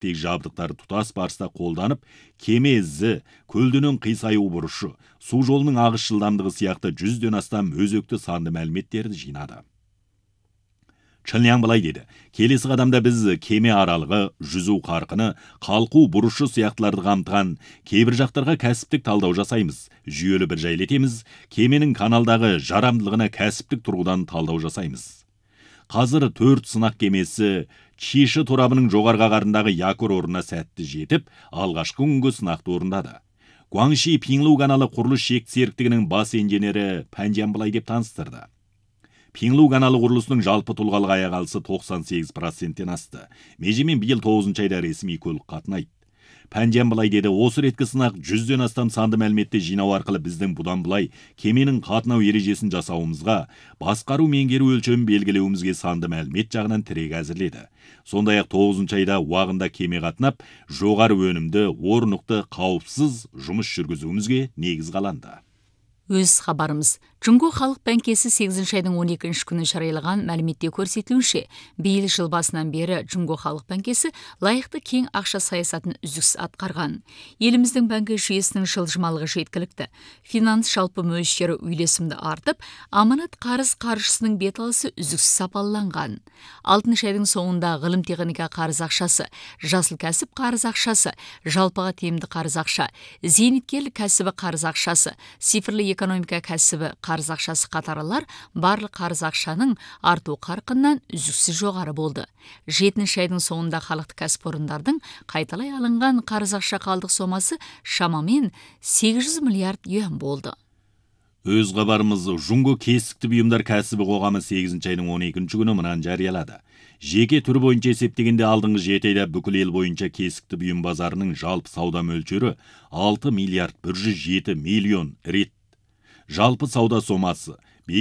тек жабдықтары тұтас барыста қолданып, кеме ізі, көлденең қисаю бұрышы, су жолының ағыс жылдамдығы сияқты 100-ден астам өзекті санды мәліметтерді жинады. Чынлян былай деді, келесі қадамда біз кеме аралығы, жүзу қарқыны, қалқу бұрышы сияқтыларды қамтыған кейбір жақтарға кәсіптік талдау жасаймыз. Жүйелі бір жайлетеміз, кеменің каналдағы жарамдылығына кәсіптік тұрғыдан талдау жасаймыз. Қазір 4 сынақ кемесі Чиші торабының жоғарғы қарындағы якор орнына сәтті жетіп, алғашқы күнгі сынақты орындады. Гуанши Пинлу каналы құрылыс шек серіктігінің бас инженері Пәнжан былай деп таныстырды. Пинлу каналы құрылысының жалпы тұлғалық аяқ алысы 98%-тен асты. Межемен биыл 9 айда ресми көлік қатынайды. Пәнжан былай деді, осы реткі сынақ 100-ден астам санды мәліметті жинау арқылы біздің бұдан былай кеменің қатынау ережесін жасауымызға, басқару меңгеру өлшемін белгілеуімізге санды мәлімет жағынан тірек әзірледі. Сондай-ақ 9 айда уағында кеме қатынап, жоғары өнімді, орнықты, қауіпсіз жұмыс жүргізуімізге негіз қаланды. Өз хабарымыз. Джунго халық бәңкесі 8 айдың 12 күні жариялаған мәліметте көрсетілуінше, биыл жыл басынан бері Джунго халық бәңкесі лайықты кең ақша саясатын үздіксіз атқарған. Еліміздің бәңкі жүйесінің жылжымалығы жеткілікті. Финанс жалпы мөлшері үйлесімді артып, аманат қарыз қаржысының беталысы үздіксіз сапаланған. 6 айдың соңында ғылым техника қарыз ақшасы, жасыл кәсіп қарыз ақшасы, жалпыға тиімді қарыз ақша, зейнеткерлік кәсібі қарыз ақшасы, цифрлы экономика кәсібі қарыз ақшасы қатарылар барлық қарыз ақшаның арту қарқыннан үздіксіз жоғары болды. 7 айдың соңында халықты кәсіпорындардың қайталай алынған қарыз ақша қалдық сомасы шамамен 800 миллиард юан болды. Өз хабарымыз Джунго кесікті бұйымдар кәсібі қоғамы 8 айдың 12 күні мынаны жариялады. Жеке түрі бойынша есептегенде алдыңғы 7 айда бүкіл ел бойынша кесікті бұйым базарының жалпы сауда мөлшері 6 миллиард 107 миллион рет. Жалпы сауда сомасы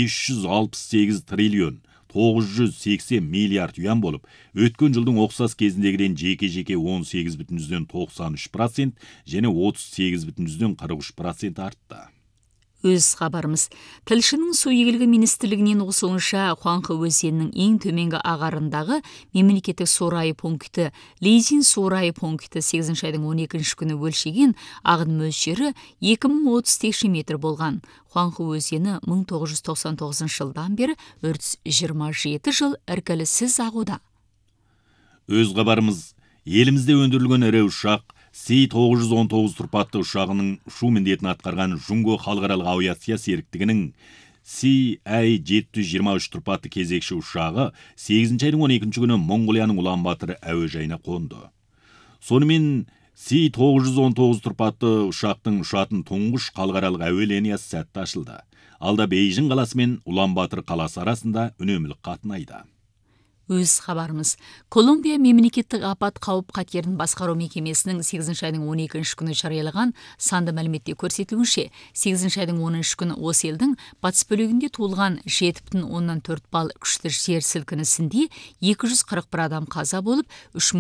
568 триллион 980 миллиард юан болып, өткен жылдың ұқсас кезіндегіден жеке-жеке 18,93% және 38,43% артты. Өз хабарымыз. Тілшінің су игілігі министрлігінен оқысуынша Хуанхэ өзенінің ең төменгі ағарындағы мемлекеттік сорайы пункті Лизин сорайы пункті 8 айдың 12 күні өлшеген ағын мөлшері 2030 текше метр болған. Хуанхэ өзені 1999 жылдан бері 427 жыл іркіліссіз ағуда. Өз хабарымыз. Елімізде өндірілген ірі ұшақ Си-919 тұрпатты ұшағының ұшу міндетін атқарған Джунго халықаралық авиация серіктігінің Си-723 тұрпатты кезекші ұшағы 8 айдың 12 күні Монғолияның Улан-Батыр әуежайына қонды. Сонымен Си-919 тұрпатты ұшақтың ұшатын тұңғыш халықаралық әуе линиясы сәтті ашылды. Алда Бейжің қаласы мен Улан-Батыр қаласы арасында үнемлік қатынайды. Өз хабарымыз. Колумбия мемлекеттік апат қауіп қатерін басқару мекемесінің 8 айдың 12 күні жариялаған санды мәліметте көрсетілуінше, 8 айдың 10 күні осы елдің батыс бөлігінде туылған 7,4 балл күшті жер сілкінісінде 241 адам қаза болып,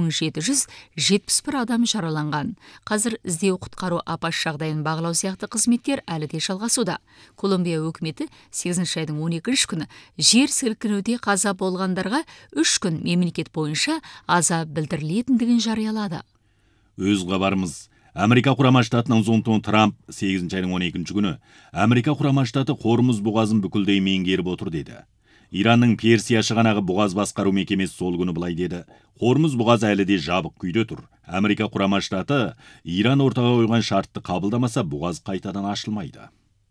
3771 адам жараланған. Қазір іздеу құтқару апат жағдайын бағалау сияқты қызметтер әлі де жалғасуда. Колумбия өкіметі 8 айдың 12 күні жер сілкінуде қаза болғандарға 3 күн мемлекет бойынша аза білдірілетіндігін жариялады. Өз хабарымыз. Америка құрама штатының президенті Трамп 8 айдың 12 күні Америка құрама штаты Хормуз бұғазын бүкілдей меңгеріп отыр деді. Иранның Персия шығанағы бұғаз басқару мекемесі сол күні былай деді. Хормуз бұғазы әлі де жабық күйде тұр. Америка құрама штаты Иран ортаға қойған шартты қабылдамаса бұғаз қайтадан ашылмайды.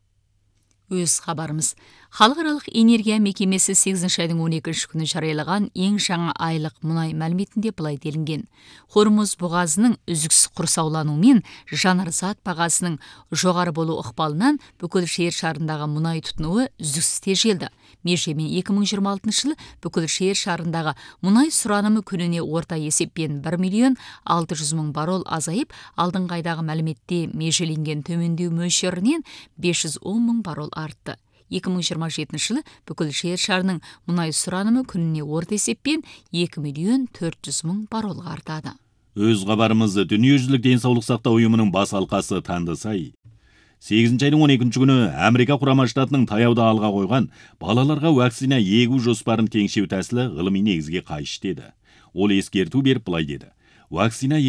Өз хабарымыз. Халықаралық энергия мекемесі 8 айдың 12 күні жариялаған ең жаңа айлық мұнай мәліметінде былай делінген. Хормуз бұғазының үздіксіз құрсаулануымен жанарзат бағасының жоғары болу ықпалынан бүкіл жер шарындағы мұнай тұтынуы үздіксіз тежелді. Межемен 2026 жылы бүкіл жер шарындағы мұнай сұранымы күніне орта есеппен 1,600,000 баррель азайып, алдыңғы айдағы мәліметте межеленген төмендеу мөлшерінен 510,000 баррель артты. 2027 жылы бүкіл жер шарының мұнай сұранымы күніне орта есеппен 2,400,000 баррельға артады. Өз хабарымыз. Дүниежүзілік денсаулық сақтау ұйымының бас алқасы Тандысай 8 айдың 12 күні Америка құрама штатының таяуда алға қойған балаларға вакцина егу жоспарын теңшеу тәсілі ғылыми негізге қайшы деді. Ол ескерту беріп былай деді. вакцина